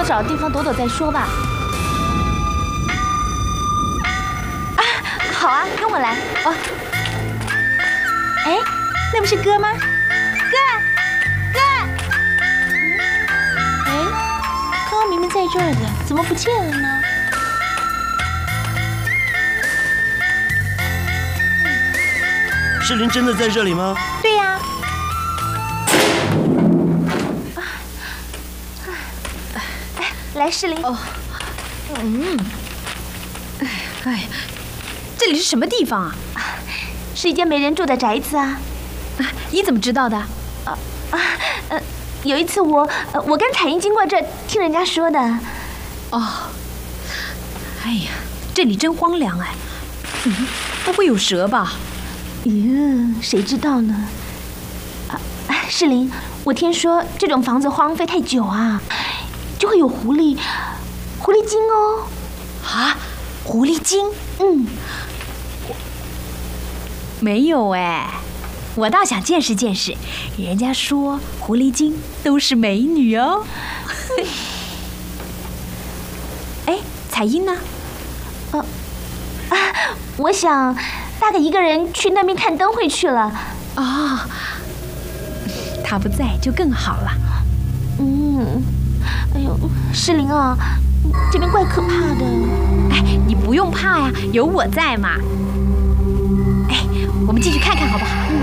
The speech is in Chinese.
找地方躲躲再说吧。啊，好啊，跟我来。哦，哎，那不是哥吗？哥，哎，刚刚明明在这儿的，怎么不见了呢？ 世林真的在这里吗？ 对呀。来，世林。哦， 哎，这里是什么地方啊？ 是一间没人住的宅子啊。 你怎么知道的？ 有一次我跟彩英经过这儿，听人家说的。 哦，哎呀，这里真荒凉哎。不会有蛇吧？ 谁知道呢？世林，我听说这种房子荒废太久啊，就会有狐狸精哦。 啊，狐狸精？没有哎，我倒想见识见识。人家说狐狸精都是美女哦。哎，彩英呢？ 我想大概一个人去那边看灯会去了。 哦，他不在就更好了。 哎呦，世林啊，这边怪可怕的。 哎，你不用怕呀，有我在嘛。哎，我们进去看看好不好？